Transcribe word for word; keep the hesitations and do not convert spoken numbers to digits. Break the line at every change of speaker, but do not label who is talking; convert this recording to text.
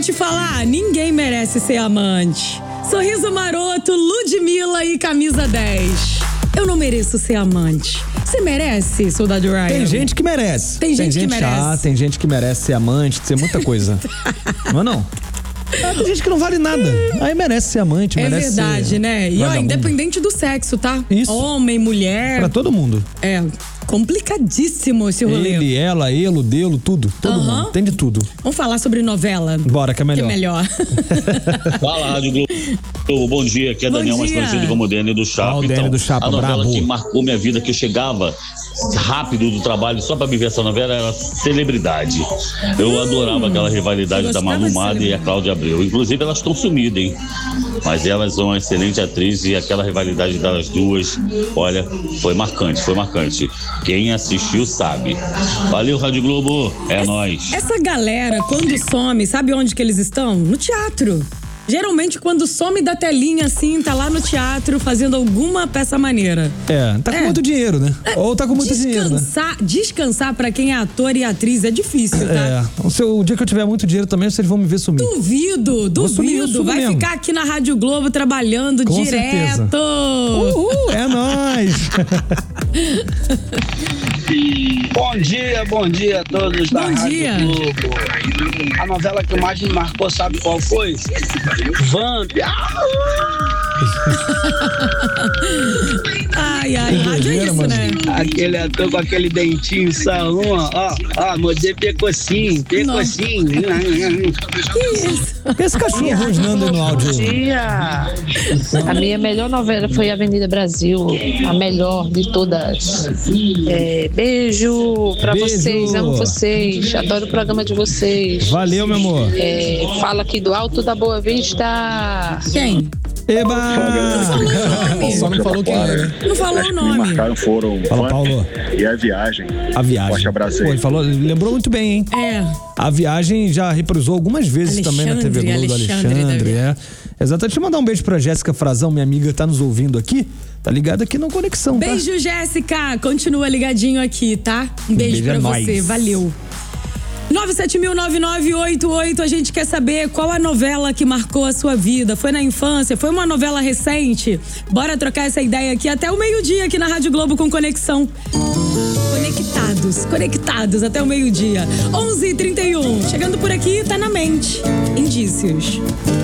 te falar, ninguém merece ser amante. Sorriso maroto, Ludmilla e camisa dez. Eu não mereço ser amante. Você merece, Soldado Ryan?
Tem gente que merece.
Tem gente,
tem gente
que merece.
Ah, tem gente que merece ser amante, ser muita coisa. Não é não? Ah, tem gente que não vale nada. Aí merece ser amante,
É
merece
verdade,
ser
né? E ó,
vagabundo.
independente do sexo, tá?
Isso.
Homem, mulher.
Pra todo mundo.
É complicadíssimo esse rolê.
Ele, ela, ele, dele, tudo. Todo
Aham.
mundo. Tem de tudo.
Vamos falar sobre novela.
Bora, que é melhor.
Que é melhor.
Fala, Rádio Globo. Bom dia, aqui é
Bom
Daniel, mais
dia.
conhecido como Dani do Chapa.
Ah, o Dani
Então,
do Chapa,
a novela
brabo.
que marcou minha vida, que eu chegava rápido do trabalho só pra me ver essa novela, era Celebridade. Eu
Hum,
adorava aquela rivalidade
eu
da
gostava
Malu
de
Mader e a
Celebridade.
Cláudia Abreu. Inclusive, elas estão sumidas, hein? Mas elas são uma excelente atriz e aquela rivalidade das duas, olha, foi marcante, foi marcante. Quem assistiu sabe. Valeu, Rádio Globo, é nóis.
Essa galera, quando some, sabe onde que eles estão? No teatro. Geralmente, quando some da telinha, assim, tá lá no teatro fazendo alguma peça maneira.
É, tá com
É.
muito dinheiro, né? Ou tá com muito dinheiro, né?
Descansar, descansar pra quem é ator e atriz é difícil, tá?
É. O, seu, o dia que eu tiver muito dinheiro também, vocês vão me ver sumir.
Duvido,
Vou sumir, eu
duvido.
sumo
Vai
mesmo.
ficar aqui na Rádio Globo trabalhando
Com
direto.
certeza. Uhul, é nóis.
Bom dia, bom dia a todos da
Bom
Rádio
dia.
Globo. A novela que mais me marcou, sabe qual foi? Vamp.
Ai, ai, rádio é isso, né?
Aquele ator com aquele dentinho salão, ó, ó, modê pecocinho, pecocinho.
Que isso?
Esse cachorro rosnando aí no áudio.
Dia. A minha melhor novela foi Avenida Brasil, a melhor de todas. É, beijo pra
Beijo.
vocês, amo vocês, adoro o programa de vocês.
Valeu, meu amor.
É, fala aqui do Alto da Boa Vista.
Quem?
Eba!
Só não falou quem é, né?
Não falou
As
o
que me
nome.
marcaram foram
Fala,
Vamp
Paulo.
e A Viagem.
A Viagem.
Forte abraço aí.
Pô, ele falou, ele lembrou muito bem, hein?
É.
A Viagem já reprisou algumas vezes também na T V Globo do
Alexandre,
Alexandre,
Alexandre
é. Exatamente. Deixa eu mandar um beijo pra Jéssica Frazão, minha amiga, tá nos ouvindo aqui. Tá ligada aqui no Conexão, tá?
Beijo, Jéssica. Continua ligadinho aqui, tá? Um beijo,
beijo
pra
é
você.
nóis.
Valeu. nove sete mil nove nove oito oito, a gente quer saber qual a novela que marcou a sua vida. Foi na infância? Foi uma novela recente? Bora trocar essa ideia aqui até o meio-dia aqui na Rádio Globo com Conexão. Conectados, conectados até o meio-dia. onze e trinta e um. Chegando por aqui, tá na mente. Indícios.